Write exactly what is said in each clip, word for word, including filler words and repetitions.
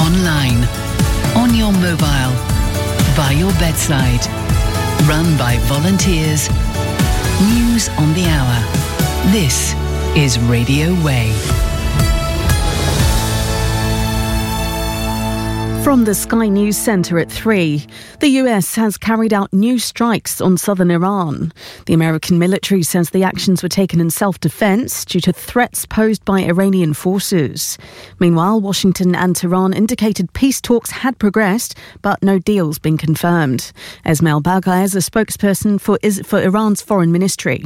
online, on your mobile, by your bedside. Run by volunteers. News on the hour. This is Radio Way. From the Sky News Centre at three, the U S has carried out new strikes on southern Iran. The American military says the actions were taken in self-defence due to threats posed by Iranian forces. Meanwhile, Washington and Tehran indicated peace talks had progressed, but no deal's been confirmed. Esmail Baghaei is a spokesperson for, Is- for Iran's foreign ministry.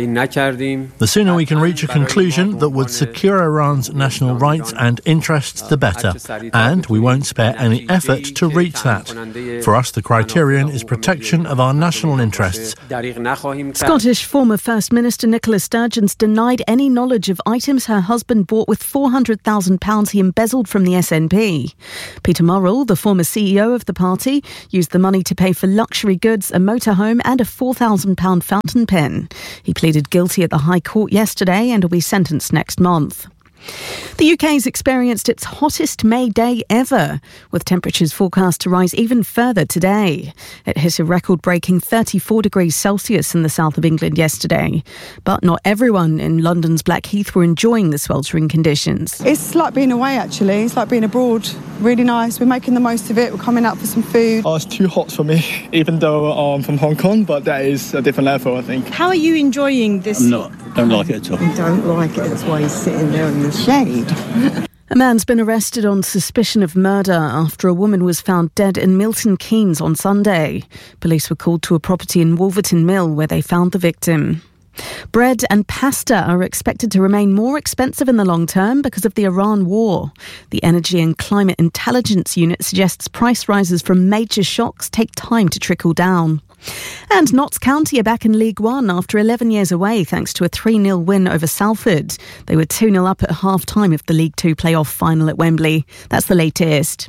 The sooner we can reach a conclusion that would secure Iran's national rights and interests, the better. And we won't spare any effort to reach that. For us, the criterion is protection of our national interests. Scottish former First Minister Nicola Sturgeon's denied any knowledge of items her husband bought with four hundred thousand pounds he embezzled from the S N P. Peter Murrell, the former C E O of the party, used the money to pay for luxury goods, a motorhome and a four thousand pounds fountain pen. He pleaded guilty at the High Court yesterday and will be sentenced next month. The U K's experienced its hottest May day ever, with temperatures forecast to rise even further today. It hit a record-breaking thirty-four degrees Celsius in the south of England yesterday. But not everyone in London's Blackheath were enjoying the sweltering conditions. It's like being away, actually. It's like being abroad. Really nice. We're making the most of it. We're coming out for some food. Oh, it's too hot for me, even though I'm from Hong Kong, but that is a different level, I think. How are you enjoying this? I'm not. Don't like it at all. I don't like it. That's why he's sitting there in the shade. A man's been arrested on suspicion of murder after a woman was found dead in Milton Keynes on Sunday. Police were called to a property in Wolverton Mill where they found the victim. Bread and pasta are expected to remain more expensive in the long term because of the Iran war. The Energy and Climate Intelligence Unit suggests price rises from major shocks take time to trickle down. And Notts County are back in League One after eleven years away thanks to a three nil win over Salford. They were two nil up at half-time of the League Two playoff final at Wembley. That's the latest.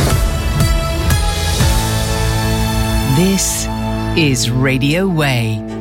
This is Radio Way.